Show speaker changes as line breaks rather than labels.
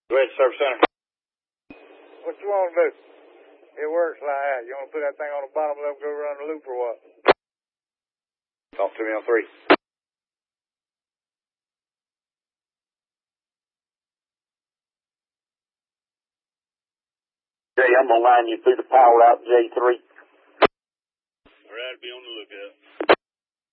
Go ahead, Service Center.
What you want to do? It works like that. You want to put that thing on the bottom, let them go around the loop or what?
Talk to me on 3.
Jay, I'm going to line you through the power out J3.
All right, be on the lookout.